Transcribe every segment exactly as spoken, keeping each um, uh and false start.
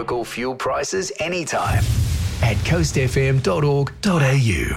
local fuel prices anytime at coast f m dot org dot a u.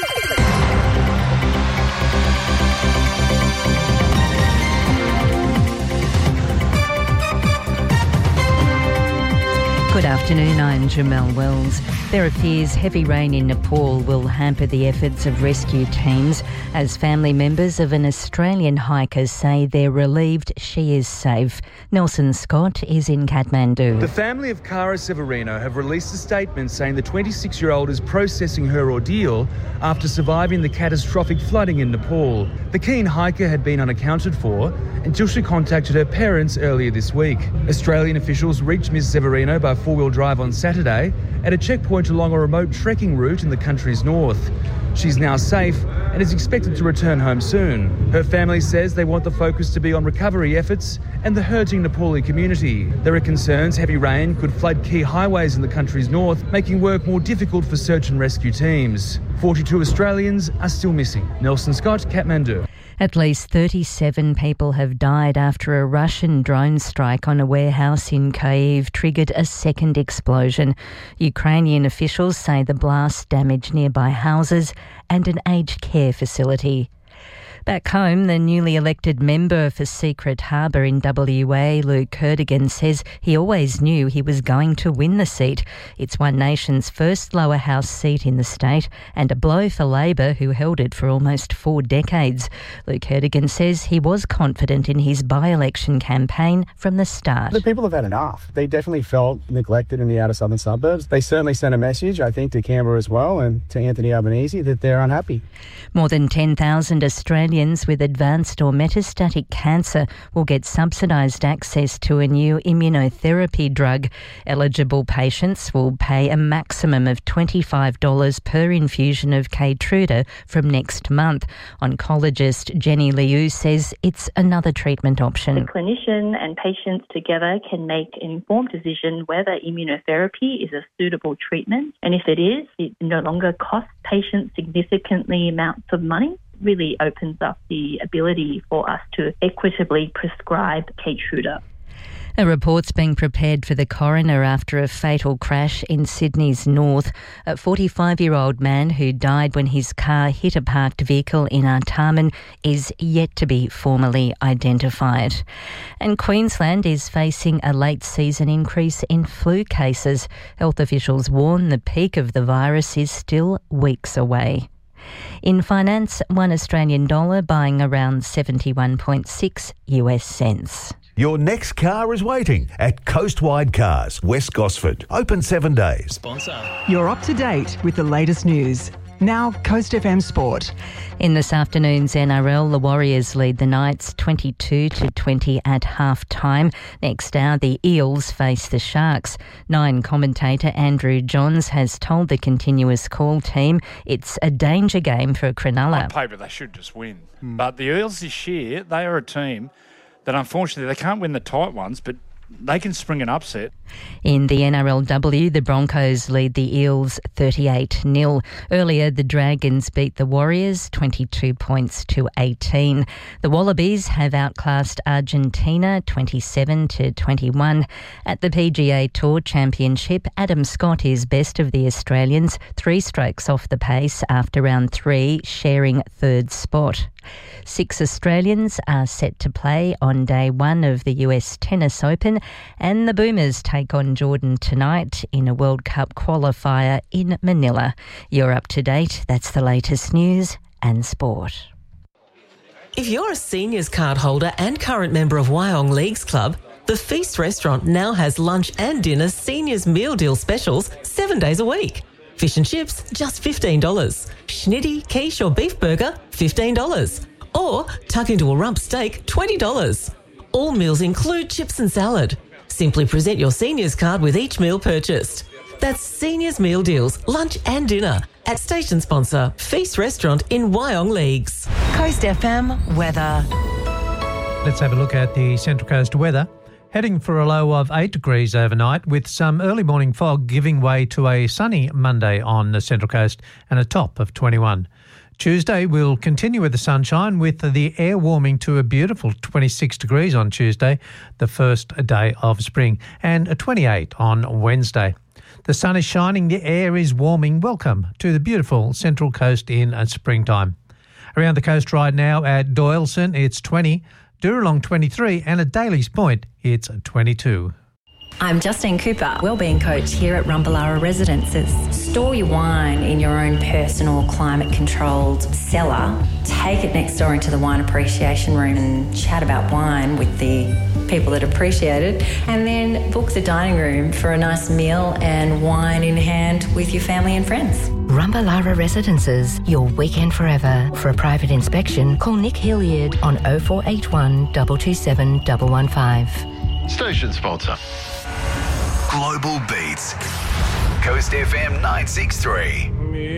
Good afternoon, I'm Jamelle Wells. There appears heavy rain in Nepal will hamper the efforts of rescue teams as family members of an Australian hiker say they're relieved she is safe. Nelson Scott is in Kathmandu. The family of Cara Severino have released a statement saying the twenty-six-year-old is processing her ordeal after surviving the catastrophic flooding in Nepal. The keen hiker had been unaccounted for until she contacted her parents earlier this week. Australian officials reached Miz Severino by four-wheel drive on Saturday at a checkpoint along a remote trekking route in the country's north. She's now safe and is expected to return home soon. Her family says they want the focus to be on recovery efforts and the hurting Nepali community. There are concerns heavy rain could flood key highways in the country's north, making work more difficult for search and rescue teams. forty-two Australians are still missing. Nelson Scott, Kathmandu. At least thirty-seven people have died after a Russian drone strike on a warehouse in Kyiv triggered a second explosion. Ukrainian officials say the blast damaged nearby houses and an aged care facility. Back home, the newly elected member for Secret Harbour in W A, Luke Kerdigan, says he always knew he was going to win the seat. It's One Nation's first lower house seat in the state and a blow for Labor, who held it for almost four decades. Luke Kerdigan says he was confident in his by-election campaign from the start. The people have had enough. They definitely felt neglected in the outer southern suburbs. They certainly sent a message, I think, to Canberra as well and to Anthony Albanese that they're unhappy. More than ten thousand Australians with advanced or metastatic cancer will get subsidised access to a new immunotherapy drug. Eligible patients will pay a maximum of twenty-five dollars per infusion of Keytruda from next month. Oncologist Jenny Liu says it's another treatment option. The clinician and patients together can make an informed decision whether immunotherapy is a suitable treatment, and if it is, it no longer costs patients significantly amounts of money. Really opens up the ability for us to equitably prescribe Keytruda. A report's being prepared for the coroner after a fatal crash in Sydney's north. A forty-five-year-old man who died when his car hit a parked vehicle in Artarmon is yet to be formally identified. And Queensland is facing a late-season increase in flu cases. Health officials warn the peak of the virus is still weeks away. In finance, one Australian dollar buying around seventy-one point six US cents. Your next car is waiting at Coastwide Cars, West Gosford. Open seven days. Sponsor. You're up to date with the latest news. Now, Coast F M Sport. In this afternoon's N R L, the Warriors lead the Knights twenty-two to twenty at half-time. Next hour, the Eels face the Sharks. Nine commentator Andrew Johns has told the Continuous Call team it's a danger game for Cronulla. On paper, they should just win. Mm. But the Eels this year, they are a team that unfortunately they can't win the tight ones, but they can spring an upset. In the N R L W, the Broncos lead the Eels thirty-eight nil. Earlier, the Dragons beat the Warriors twenty-two points to eighteen. The Wallabies have outclassed Argentina twenty-seven to twenty-one. At the P G A Tour Championship, Adam Scott is best of the Australians, three strokes off the pace after round three, sharing third spot. Six Australians are set to play on day one of the U S Tennis Open, and the Boomers take on Jordan tonight in a World Cup qualifier in Manila. You're up to date. That's the latest news and sport. If you're a seniors card holder and current member of Wyong Leagues Club, the Feast Restaurant now has lunch and dinner seniors meal deal specials seven days a week. Fish and chips, just fifteen dollars. Schnitty, quiche or beef burger, fifteen dollars. Or tuck into a rump steak, twenty dollars. All meals include chips and salad. Simply present your seniors card with each meal purchased. That's Seniors Meal Deals, lunch and dinner at station sponsor Feast Restaurant in Wyong Leagues. Coast F M weather. Let's have a look at the Central Coast weather. Heading for a low of eight degrees overnight with some early morning fog giving way to a sunny Monday on the Central Coast and a top of twenty-one. Tuesday will continue with the sunshine, with the air warming to a beautiful twenty-six degrees on Tuesday, the first day of spring, and a twenty-eight on Wednesday. The sun is shining, the air is warming. Welcome to the beautiful Central Coast in springtime. Around the coast right now at Doyleson, it's twenty, Dooralong twenty-three, and at Daly's Point, it's twenty-two. I'm Justine Cooper, Wellbeing Coach here at Rumballara Residences. Store your wine in your own personal climate-controlled cellar. Take it next door into the wine appreciation room and chat about wine with the people that appreciate it. And then book the dining room for a nice meal and wine in hand with your family and friends. Rumballara Residences, your weekend forever. For a private inspection, call Nick Hilliard on oh four eight one, two two seven, one one five. Station sponsor. Global Beats. Coast F M nine six three.